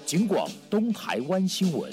警广东台湾新闻。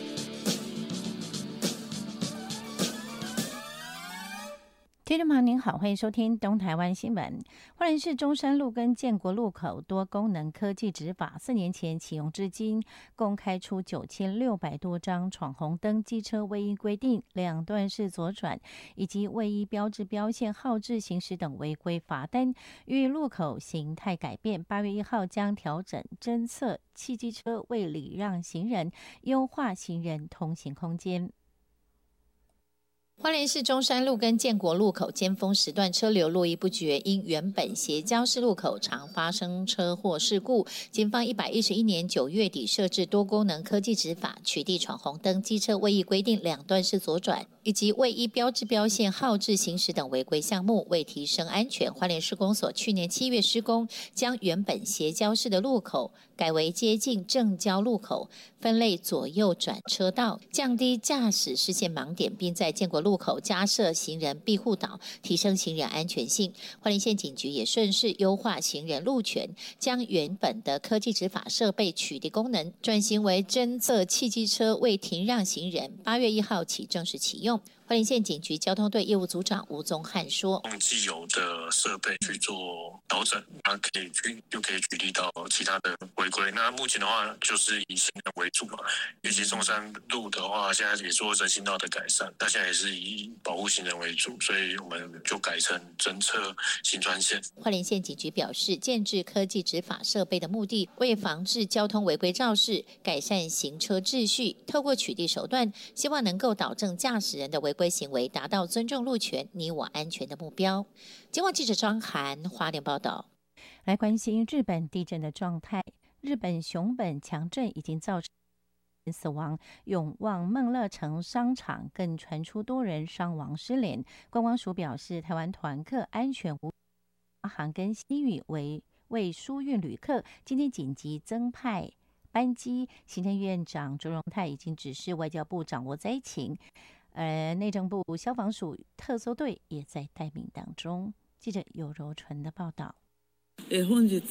听众朋友您好，欢迎收听东台湾新闻。花莲市中山路跟建国路口多功能科技执法4年前启用至今，共开出9600多张闯红灯机车未依规定两段式左转以及未依标志标线号志行驶等违规罚单。由于路口形态改变，8月1号将调整侦测汽机车未礼让行人，优化行人通行空间。花莲市中山路跟建国路口尖峰时段车流络绎不绝，因原本斜交式路口常发生车祸事故，警方111年9月底设置多功能科技执法，取缔闯红灯机车未依规定两段式左转以及未依标志标线号志行驶等违规项目。为提升安全，花莲市公所去年7月施工，将原本斜交式的路口改为接近正交路口，分类左右转车道，降低驾驶视线盲点，并在建国路口加设行人庇护岛，提升行人安全性。花莲县警局也顺势优化行人路权，将原本的科技执法设备取缔功能，转型为侦测汽机车未停让行人。8月1号起正式启用。花莲县警局交通队业务组长吴宗汉说：“ 用既有的设备去做调整，它可以举例到其他的违规。那目前的话，就是以行人为主嘛。尤其中山路的话，现在也做人行道的改善，那现在也是以保护行人为主，所以我们就改成侦测行穿线。” 花莲县警局表示，建制科技执法设备的目的，为防治交通违规肇事，改善行车秩序，透过取缔手段，希望能够导正驾驶人的违规行为，达到尊重路权、你我安全的目标。警广记者张涵花莲报道。来关心日本地震的状态。日本熊本强震已经造成死亡，永旺孟乐城商场更传出多人伤亡失联。观光署表示，台湾团客安全无航跟西语为疏运旅客，今天紧急增派班机。行政院长卓荣泰已经指示外交部掌握灾情，内政部消防署特搜队也在待命当中。记者尤柔纯的报道。 本日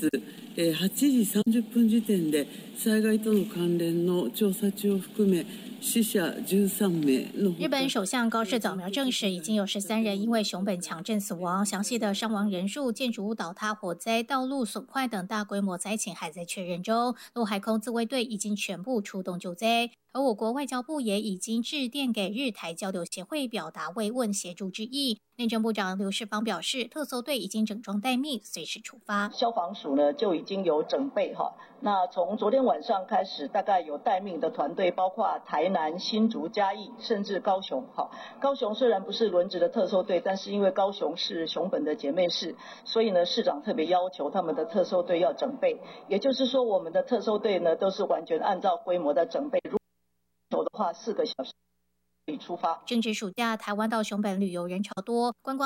8時30分時点で災害との関連の調査中を含め死者13名の。 日本首相高市早苗证实，已经有13人因为熊本强震死亡，详细的伤亡人数、建筑物倒塌、火灾、道路损坏等大规模灾情还在确认中。陆海空自卫队已经全部出动救灾。而我国外交部也已经致电给日台交流协会，表达慰问协助之意。内政部长刘世芳表示，特搜队已经整装待命，随时出发。 消防署呢就已经有整备哈，那从昨天晚上开始，大概有待命的团队，包括台南、新竹、嘉义，甚至高雄。哈，高雄虽然不是轮值的特搜队，但是因为高雄是熊本的姐妹市，所以呢市长特别要求他们的特搜队要整备。也就是说，我们的特搜队呢都是完全按照规模的整备。的话，4个小时可以出发。 正值暑假，台湾到熊本旅游人潮多，观光